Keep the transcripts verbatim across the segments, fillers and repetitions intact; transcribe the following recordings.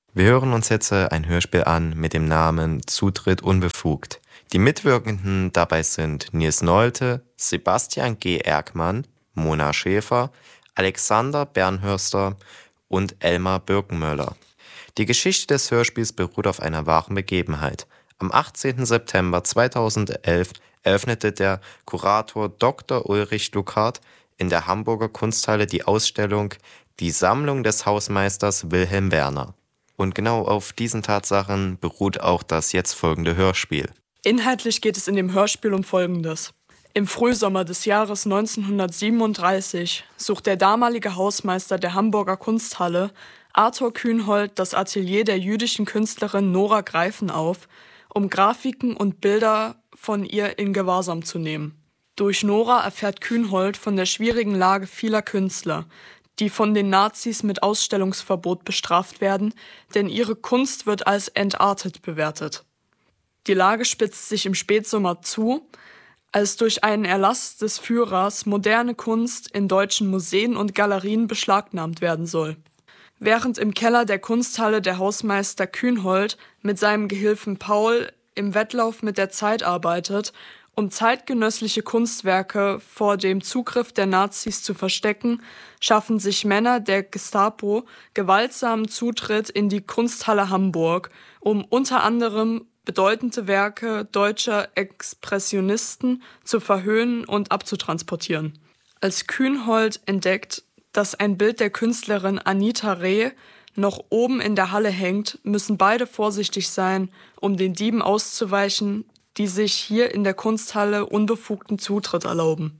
Wir hören uns jetzt ein Hörspiel an mit dem Namen Zutritt unbefugt. Die Mitwirkenden dabei sind Nils Nolte, Sebastian G. Erkmann, Mona Schäfer, Alexander Bernhörster und Elmar Birkenmöller. Die Geschichte des Hörspiels beruht auf einer wahren Begebenheit. Am achtzehnten September zweitausendelf eröffnete der Kurator Doktor Ulrich Luckhard in der Hamburger Kunsthalle die Ausstellung Die Sammlung des Hausmeisters Wilhelm Werner. Und genau auf diesen Tatsachen beruht auch das jetzt folgende Hörspiel. Inhaltlich geht es in dem Hörspiel um Folgendes. Im Frühsommer des Jahres neunzehnhundertsiebenunddreißig sucht der damalige Hausmeister der Hamburger Kunsthalle, Arthur Kühnhold, das Atelier der jüdischen Künstlerin Nora Greifen auf, um Grafiken und Bilder von ihr in Gewahrsam zu nehmen. Durch Nora erfährt Kühnhold von der schwierigen Lage vieler Künstler, die von den Nazis mit Ausstellungsverbot bestraft werden, denn ihre Kunst wird als entartet bewertet. Die Lage spitzt sich im Spätsommer zu, als durch einen Erlass des Führers moderne Kunst in deutschen Museen und Galerien beschlagnahmt werden soll. Während im Keller der Kunsthalle der Hausmeister Kühnhold mit seinem Gehilfen Paul im Wettlauf mit der Zeit arbeitet, um zeitgenössliche Kunstwerke vor dem Zugriff der Nazis zu verstecken, schaffen sich Männer der Gestapo gewaltsamen Zutritt in die Kunsthalle Hamburg, um unter anderem bedeutende Werke deutscher Expressionisten zu verhöhnen und abzutransportieren. Als Kühnhold entdeckt, dass ein Bild der Künstlerin Anita Reh noch oben in der Halle hängt, müssen beide vorsichtig sein, um den Dieben auszuweichen, die sich hier in der Kunsthalle unbefugten Zutritt erlauben.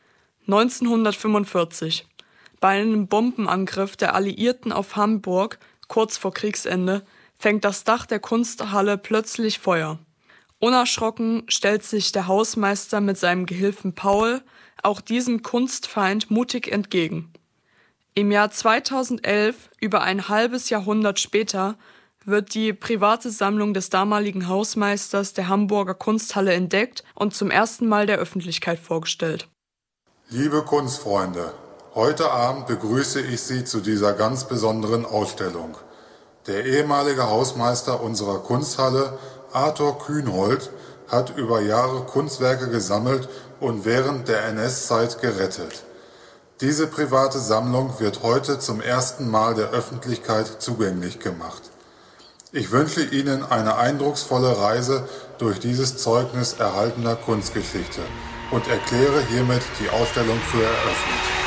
neunzehnhundertfünfundvierzig. Bei einem Bombenangriff der Alliierten auf Hamburg, kurz vor Kriegsende, fängt das Dach der Kunsthalle plötzlich Feuer. Unerschrocken stellt sich der Hausmeister mit seinem Gehilfen Paul auch diesem Kunstfeind mutig entgegen. Im Jahr zweitausendelf, über ein halbes Jahrhundert später, wird die private Sammlung des damaligen Hausmeisters der Hamburger Kunsthalle entdeckt und zum ersten Mal der Öffentlichkeit vorgestellt. Liebe Kunstfreunde, heute Abend begrüße ich Sie zu dieser ganz besonderen Ausstellung. Der ehemalige Hausmeister unserer Kunsthalle, Arthur Kühnhold, hat über Jahre Kunstwerke gesammelt und während der N S-Zeit gerettet. Diese private Sammlung wird heute zum ersten Mal der Öffentlichkeit zugänglich gemacht. Ich wünsche Ihnen eine eindrucksvolle Reise durch dieses Zeugnis erhaltener Kunstgeschichte und erkläre hiermit die Ausstellung für eröffnet.